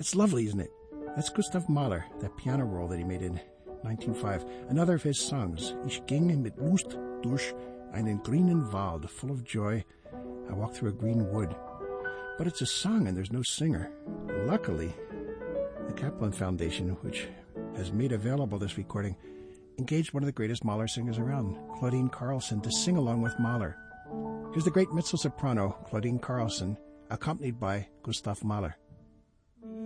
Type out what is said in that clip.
It's lovely, isn't it? That's Gustav Mahler, that piano roll that he made in 1905. Another of his songs, Ich ging mit Lust durch einen grünen Wald, full of joy. I walked through a green wood. But it's a song and there's no singer. Luckily, the Kaplan Foundation, which has made available this recording, engaged one of the greatest Mahler singers around, Claudine Carlson, to sing along with Mahler. Here's the great mezzo-soprano, Claudine Carlson, accompanied by Gustav Mahler.